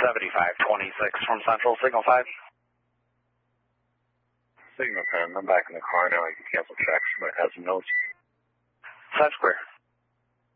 7526 from Central, Signal 5. Signal 10, I'm back in the car now. I can cancel checks, but it has some notes. That's clear.